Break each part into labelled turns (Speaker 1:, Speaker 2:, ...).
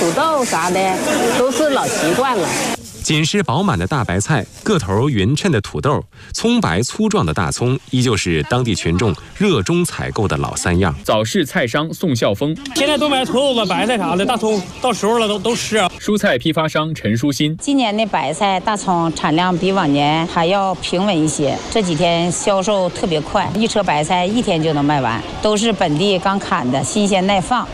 Speaker 1: 土豆啥的，都是老习惯了。
Speaker 2: 紧实饱满的大白菜，个头匀称的土豆，葱白粗壮的大葱，依旧是当地群众热衷采购的老三样。
Speaker 3: 早市菜商宋孝峰，
Speaker 4: 现在都买土豆子、白菜啥的，大葱到时候了都吃。
Speaker 3: 蔬菜批发商陈淑欣，
Speaker 5: 今年的白菜、大葱产量比往年还要平稳一些，这几天销售特别快，一车白菜1天就能卖完，都是本地刚砍的，新鲜耐放。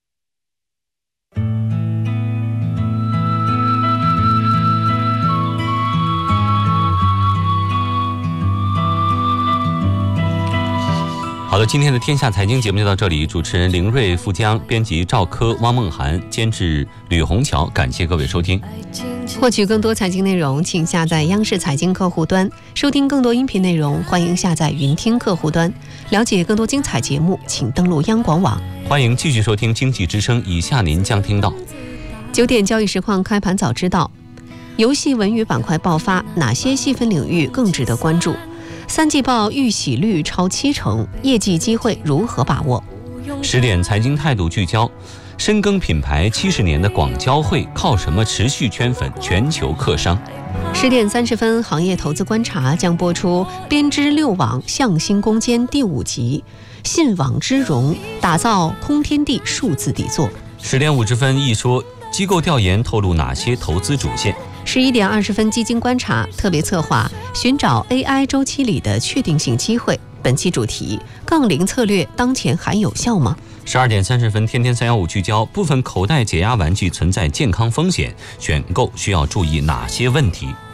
Speaker 6: 好的，今天的天下财经节目就到这里，主持人林瑞、付江，编辑赵科、汪梦涵，监制吕红桥，感谢各位收听。
Speaker 7: 获取更多财经内容，请下载央视财经客户端，收听更多音频内容，欢迎下载云听客户端。了解更多精彩节目，请登录央广网。
Speaker 6: 欢迎继续收听经济之声，以下您将听到
Speaker 7: 9点交易实况开盘早知道，游戏文娱板块爆发，哪些细分领域更值得关注？3季报预喜率超70%，业绩机会如何把握
Speaker 6: ？10点财经态度聚焦，深耕品牌70年的广交会靠什么持续圈粉全球客商
Speaker 7: ？10点30分，行业投资观察将播出编织6网向心攻坚第5集，信网之融，打造空天地数字底座。
Speaker 6: 10点50分，一说机构调研透露哪些投资主线
Speaker 7: ？11点20分，基金观察特别策划寻找 AI 周期里的确定性机会，本期主题：杠铃策略当前还有效吗
Speaker 6: ？12点30分，天天315聚焦，部分口袋解压玩具存在健康风险，选购需要注意哪些问题？